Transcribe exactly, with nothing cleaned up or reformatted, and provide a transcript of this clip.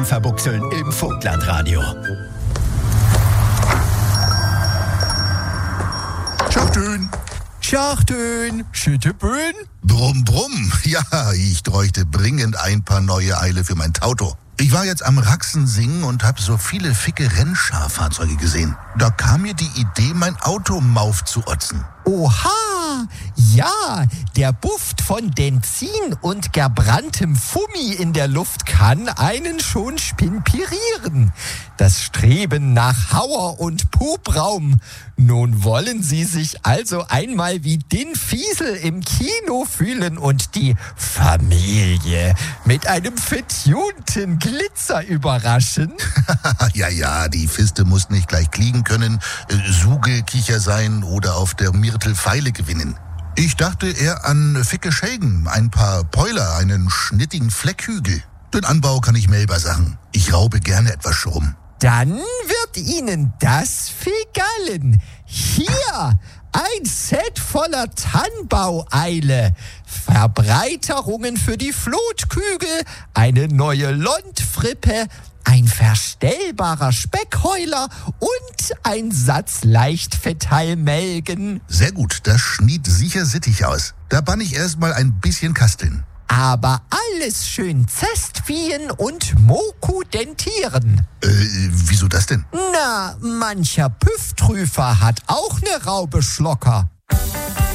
Verbuchseln im Vogtlandradio. Schachtön. Schachtön, Schütteböen. Brumm, brumm. Ja, ich bräuchte dringend ein paar neue Eile für mein Tauto. Ich war jetzt am Raxensingen und habe so viele ficke Rennscharfahrzeuge gesehen. Da kam mir die Idee, mein Auto mauf zu otzen. Oha, ja, der Buft von Benzin und gebranntem Fummi in der Luft kann einen schon spinpirieren. Das Streben nach Hauer und Pupraum. Nun wollen Sie sich also einmal wie den Fiesel im Kino fühlen und die Familie mit einem vertunten Glitzer überraschen? Ja, ja, die Fiste muss nicht gleich kliegen können, äh, Sugelkicher sein oder auf der Myrtel Pfeile gewinnen. Ich dachte eher an ficke Schägen, ein paar Päuler, einen schnittigen Fleckhügel. Den Anbau kann ich melber sagen. Ich raube gerne etwas Schrumm. Dann wird Ihnen das gefallen. Hier, ein Set voller Tannbaueile, Verbreiterungen für die Flotkügel, eine neue Londfrippe, ein verstellbarer Speckheuler und ein Satz Leichtfetthalmelgen. Sehr gut, das schniet sicher sittig aus. Da bann ich erstmal ein bisschen kasteln. Aber alles schön zestwiehen und mokudentieren. Äh, wieso das denn? Na, mancher Püfftrüfer hat auch ne Raube Schlocker.